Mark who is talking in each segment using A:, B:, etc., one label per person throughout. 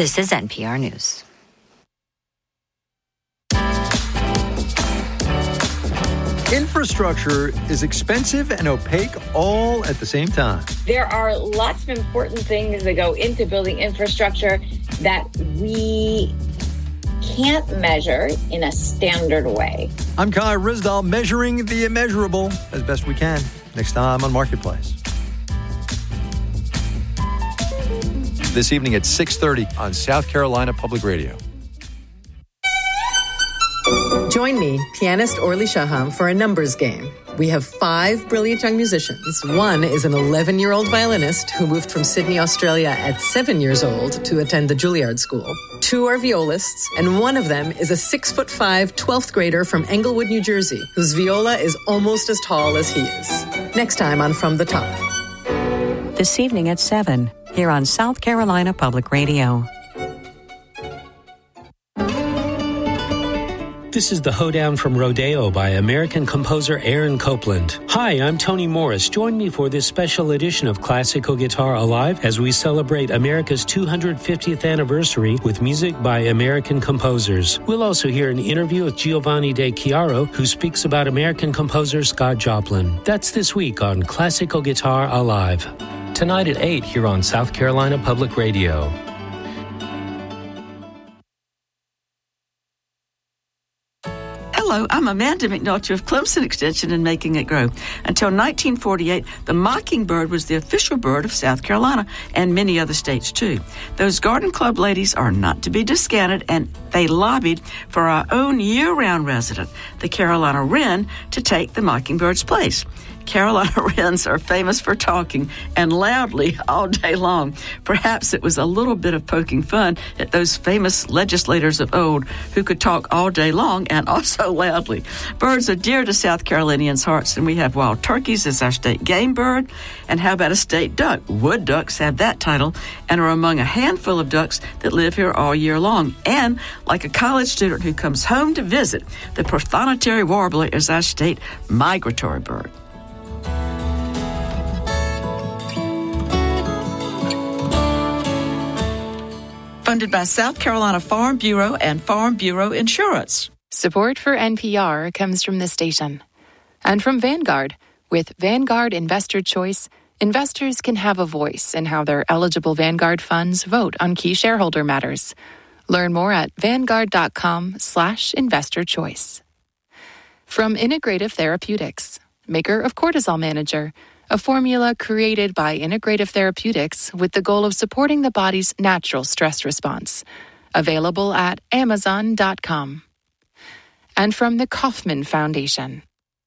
A: This is NPR News.
B: Infrastructure is expensive and opaque all at the same time.
C: There are lots of important things that go into building infrastructure that we can't measure in a standard way.
B: I'm Kai Ryssdal, measuring the immeasurable as best we can. Next time on Marketplace. This evening at 6:30 on South Carolina Public Radio.
D: Join me, pianist Orly Shaham, for a numbers game. We have 5 brilliant young musicians. One is an 11-year-old violinist who moved from Sydney, Australia at 7 years old to attend the Juilliard School. 2 are violists, and one of them is a 6'5", 12th grader from Englewood, New Jersey, whose viola is almost as tall as he is. Next time on From the Top.
E: This evening at 7, here on South Carolina Public Radio.
F: This is the Hoedown from Rodeo by American composer Aaron Copland. Hi, I'm Tony Morris. Join me for this special edition of Classical Guitar Alive as we celebrate America's 250th anniversary with music by American composers. We'll also hear an interview with Giovanni De Chiaro, who speaks about American composer Scott Joplin. That's this week on Classical Guitar Alive.
G: Tonight at 8 here on South Carolina Public Radio.
H: Hello, I'm Amanda McNulty of Clemson Extension and Making It Grow. Until 1948, the mockingbird was the official bird of South Carolina and many other states, too. Those Garden Club ladies are not to be discounted, and they lobbied for our own year-round resident, the Carolina wren, to take the mockingbird's place. Carolina wrens are famous for talking, and loudly all day long. Perhaps it was a little bit of poking fun at those famous legislators of old who could talk all day long and also loudly. Birds are dear to South Carolinians' hearts, and we have wild turkeys as our state game bird. And how about a state duck? Wood ducks have that title and are among a handful of ducks that live here all year long. And like a college student who comes home to visit, the prothonotary warbler is our state migratory bird. Funded by South Carolina Farm Bureau and Farm Bureau Insurance.
I: Support for NPR comes from this station and from Vanguard. With Vanguard Investor Choice, investors can have a voice in how their eligible Vanguard funds vote on key shareholder matters. Learn more at vanguard.com/investor choice. From Integrative Therapeutics, maker of Cortisol Manager, a formula created by Integrative Therapeutics with the goal of supporting the body's natural stress response. Available at Amazon.com. And from the Kauffman Foundation.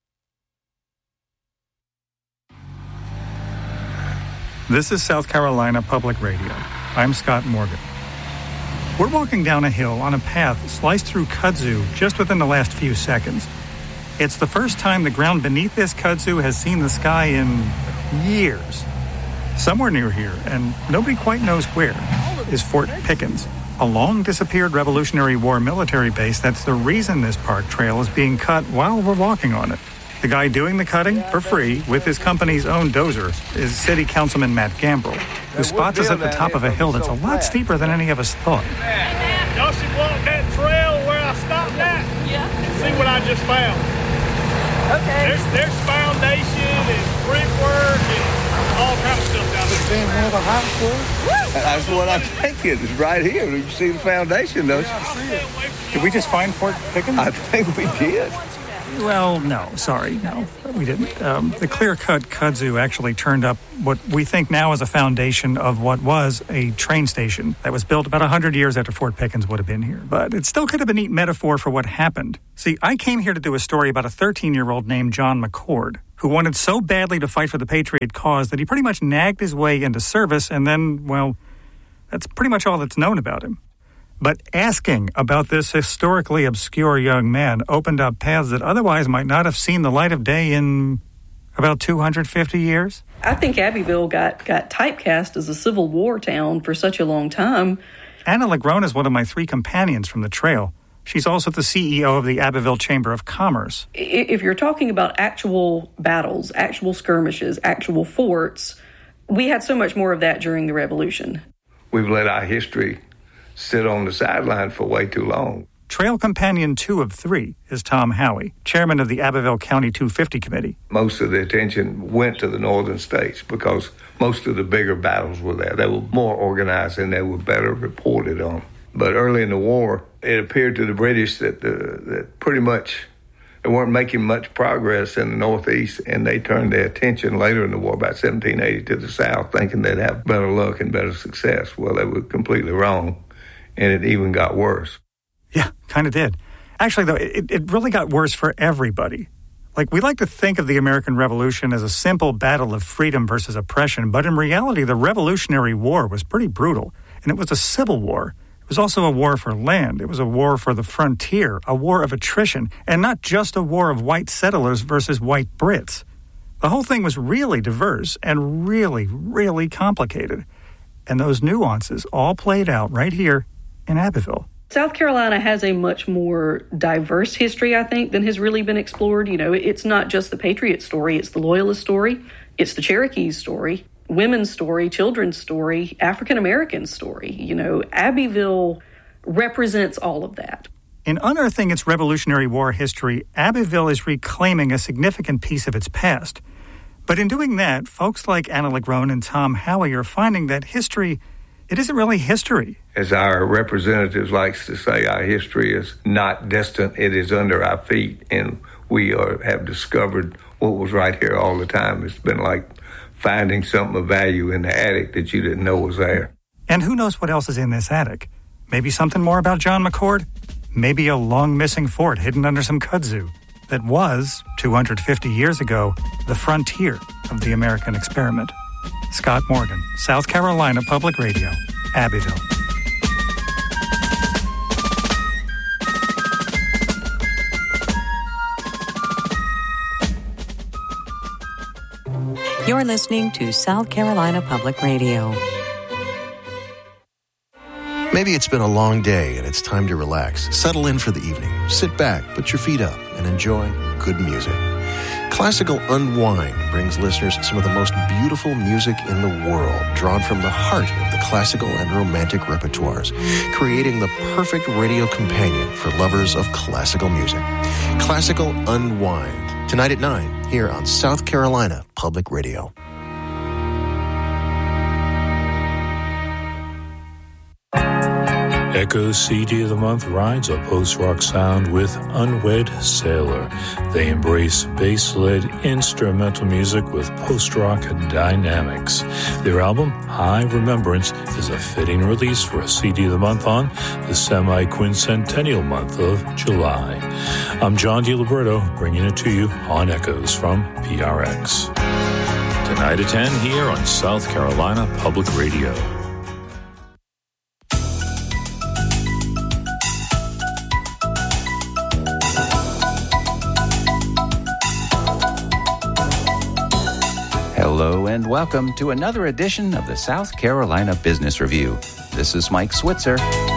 J: This is South Carolina Public Radio. I'm Scott Morgan. We're walking down a hill on a path sliced through kudzu just within the last few seconds. It's the first time the ground beneath this kudzu has seen the sky in years. Somewhere near here, and nobody quite knows where, is Fort Pickens, a long-disappeared Revolutionary War military base that's the reason this park trail is being cut while we're walking on it. The guy doing the cutting, for free, with his company's own dozer, is City Councilman Matt Gambrill, who spots us at the top of a hill that's a lot steeper than any of us thought.
K: Y'all should walk that trail where I stopped at and see what I just found. Okay. There's foundation and brickwork and all kinds of stuff down there.
L: Seeing where the house was? That's what I'm thinking. It's right here. You see the foundation, don't you?
J: Yeah, I see it. Did we just find Fort Pickens?
L: I think we did.
J: Well, no, sorry, no, we didn't. The clear-cut kudzu actually turned up what we think now is a foundation of what was a train station that was built about 100 years after Fort Pickens would have been here. But it still could have been a neat metaphor for what happened. See, I came here to do a story about a 13-year-old named John McCord, who wanted so badly to fight for the Patriot cause that he pretty much nagged his way into service, and then, well, that's pretty much all that's known about him. But asking about this historically obscure young man opened up paths that otherwise might not have seen the light of day in about 250 years.
M: I think Abbeville got typecast as a Civil War town for such a long time.
J: Anna Lagrone is one of my 3 companions from the trail. She's also the CEO of the Abbeville Chamber of Commerce.
M: If you're talking about actual battles, actual skirmishes, actual forts, we had so much more of that during the Revolution.
L: We've let our history sit on the sideline for way too long.
J: Trail Companion 2 of 3 is Tom Howie, chairman of the Abbeville County 250 Committee.
L: Most of the attention went to the northern states because most of the bigger battles were there. They were more organized and they were better reported on. But early in the war, it appeared to the British that pretty much they weren't making much progress in the Northeast, and they turned their attention later in the war, about 1780, to the South, thinking they'd have better luck and better success. Well, they were completely wrong, and it even got worse.
J: Yeah, kind of did. Actually, though, it really got worse for everybody. Like, we like to think of the American Revolution as a simple battle of freedom versus oppression, but in reality, the Revolutionary War was pretty brutal, and it was a civil war. It was also a war for land. It was a war for the frontier, a war of attrition, and not just a war of white settlers versus white Brits. The whole thing was really diverse and really, really complicated. And those nuances all played out right here in Abbeville.
M: South Carolina has a much more diverse history, I think, than has really been explored. You know, it's not just the Patriot story, it's the Loyalist story, it's the Cherokees story, women's story, children's story, African-American story. You know, Abbeville represents all of that.
J: In unearthing its Revolutionary War history, Abbeville is reclaiming a significant piece of its past. But in doing that, folks like Anna Lagrone and Tom Howie are finding that history, it isn't really history.
L: As our representatives likes to say, our history is not distant, it is under our feet, and we have discovered what was right here all the time. It's been like finding something of value in the attic that you didn't know was there.
J: And who knows what else is in this attic? Maybe something more about John McCord? Maybe a long-missing fort hidden under some kudzu that was, 250 years ago, the frontier of the American experiment. Scott Morgan, South Carolina Public Radio, Abbeville.
E: You're listening to South Carolina Public Radio.
A: Maybe it's been a long day and it's time to relax. Settle in for the evening. Sit back, put your feet up, and enjoy good music. Classical Unwind brings listeners some of the most beautiful music in the world, drawn from the heart of the classical and romantic repertoires, creating the perfect radio companion for lovers of classical music. Classical Unwind, tonight at 9, here on South Carolina Public Radio.
N: Echo's CD of the Month rides a post-rock sound with Unwed Sailor. They embrace bass-led instrumental music with post-rock dynamics. Their album, High Remembrance, is a fitting release for a CD of the Month on the semi-quincentennial month of July. I'm John DiLiberto, bringing it to you on Echoes from PRX. Tonight at 10 here on South Carolina Public Radio.
O: Hello and welcome to another edition of the South Carolina Business Review. This is Mike Switzer.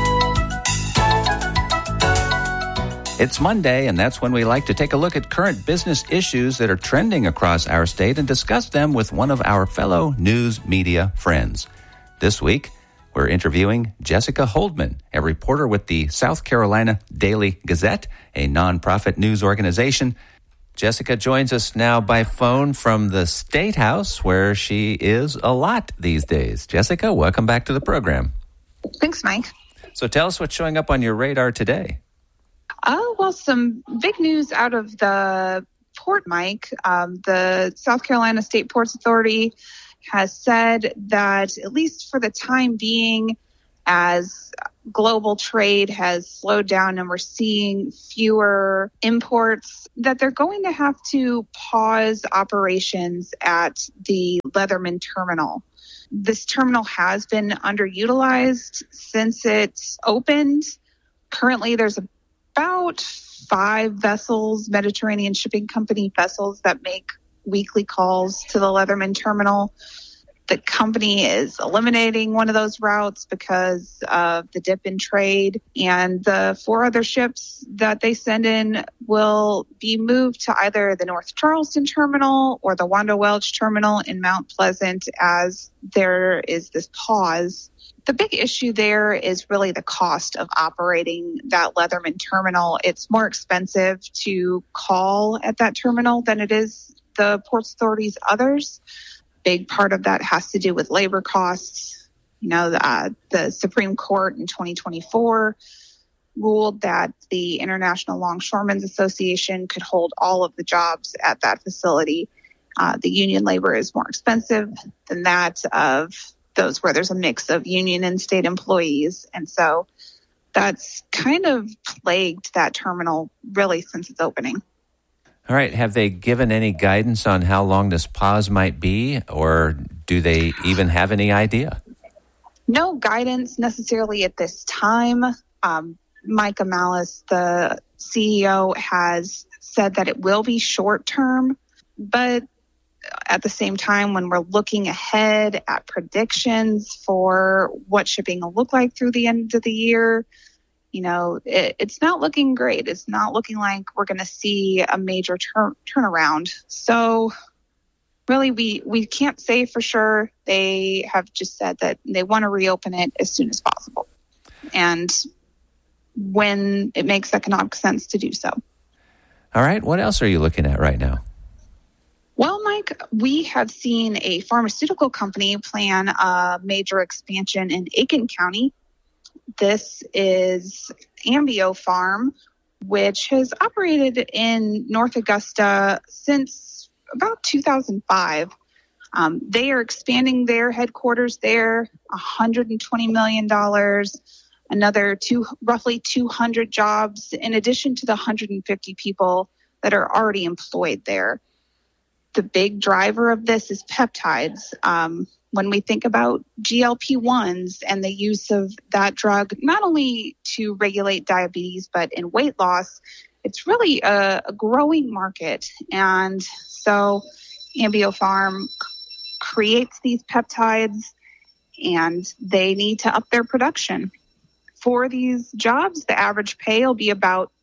O: It's Monday, and that's when we like to take a look at current business issues that are trending across our state and discuss them with one of our fellow news media friends. This week, we're interviewing Jessica Holdman, a reporter with the South Carolina Daily Gazette, a nonprofit news organization. Jessica joins us now by phone from the State House, where she is a lot these days. Jessica, welcome back to the program.
P: Thanks, Mike.
O: So tell us what's showing up on your radar today.
P: Well, some big news out of the port, Mike. The South Carolina State Ports Authority has said that, at least for the time being, as global trade has slowed down and we're seeing fewer imports, that they're going to have to pause operations at the Leatherman terminal. This terminal has been underutilized since it opened. Currently, there's about 5 vessels, Mediterranean Shipping Company vessels, that make weekly calls to the Leatherman terminal. The company is eliminating one of those routes because of the dip in trade, and the 4 other ships that they send in will be moved to either the North Charleston terminal or the Wanda Welch terminal in Mount Pleasant, as there is this pause The big issue there is really the cost of operating that Leatherman terminal. It's more expensive to call at that terminal than it is the Ports Authority's others. Big part of that has to do with labor costs. The Supreme Court in 2024 ruled that the International Longshoremen's Association could hold all of the jobs at that facility. The union labor is more expensive than that of those where there's a mix of union and state employees. And so that's kind of plagued that terminal really since its opening.
O: All right. Have they given any guidance on how long this pause might be, or do they even have any idea?
P: No guidance necessarily at this time. Micah Malice, the CEO, has said that it will be short term, but at the same time, when we're looking ahead at predictions for what shipping will look like through the end of the year, it's not looking great. It's not looking like we're going to see a major turnaround. So really, we can't say for sure. They have just said that they want to reopen it as soon as possible, and when it makes economic sense to do so.
O: All right. What else are you looking at right now?
P: Well, Mike, we have seen a pharmaceutical company plan a major expansion in Aiken County. This is Ambio Farm, which has operated in North Augusta since about 2005. They are expanding their headquarters there, $120 million, another roughly 200 jobs, in addition to the 150 people that are already employed there. The big driver of this is peptides. When we think about GLP-1s and the use of that drug, not only to regulate diabetes, but in weight loss, it's really a growing market. And so Ambio Farm creates these peptides, and they need to up their production. For these jobs, the average pay will be about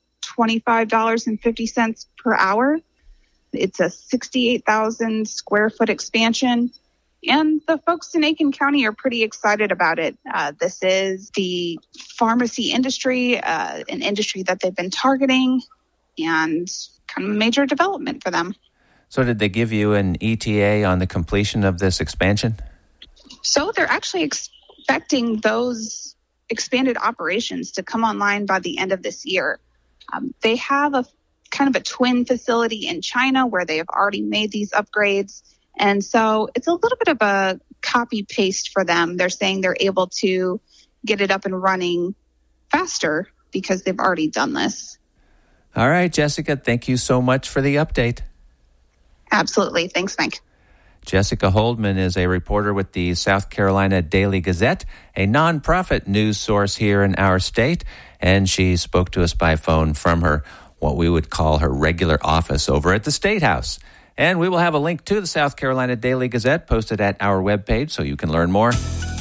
P: $25.50 per hour. It's a 68,000 square foot expansion, and the folks in Aiken County are pretty excited about it. This is the pharmacy industry, an industry that they've been targeting, and kind of a major development for them.
O: So did they give you an ETA on the completion of this expansion?
P: So they're actually expecting those expanded operations to come online by the end of this year. They have a kind of a twin facility in China where they have already made these upgrades. And so it's a little bit of a copy paste for them. They're saying they're able to get it up and running faster because they've already done this.
O: All right, Jessica, thank you so much for the update.
P: Absolutely. Thanks, Mike.
O: Jessica Holdman is a reporter with the South Carolina Daily Gazette, a nonprofit news source here in our state, and she spoke to us by phone from her, what we would call her regular office over at the State House. And we will have a link to the South Carolina Daily Gazette posted at our webpage so you can learn more,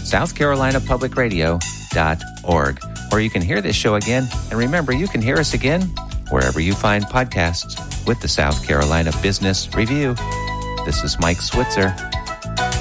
O: southcarolinapublicradio.org, where you can hear this show again. And remember, you can hear us again wherever you find podcasts with the South Carolina Business Review. This is Mike Switzer.